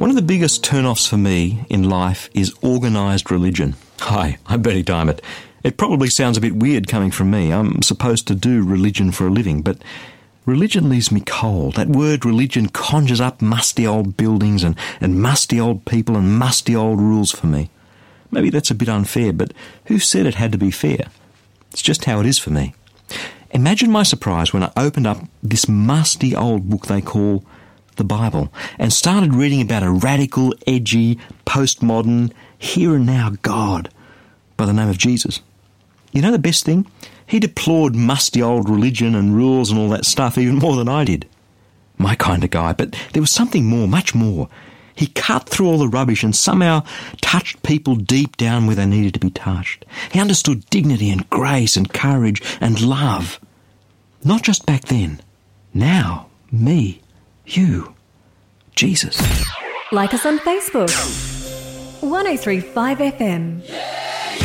One of the biggest turn-offs for me in life is organised religion. Hi, I'm Bertie Diamond. It probably sounds a bit weird coming from me. I'm supposed to do religion for a living, but religion leaves me cold. That word religion conjures up musty old buildings and musty old people and musty old rules for me. Maybe that's a bit unfair, but who said it had to be fair? It's just how it is for me. Imagine my surprise when I opened up this musty old book they call the Bible and started reading about a radical, edgy, postmodern, here and now God by the name of Jesus. You know the best thing? He deplored musty old religion and rules and all that stuff even more than I did. My kind of guy, but there was something more, much more. He cut through all the rubbish and somehow touched people deep down where they needed to be touched. He understood dignity and grace and courage and love. Not just back then. Now, me, you, Jesus. Like us on Facebook. 1035 FM.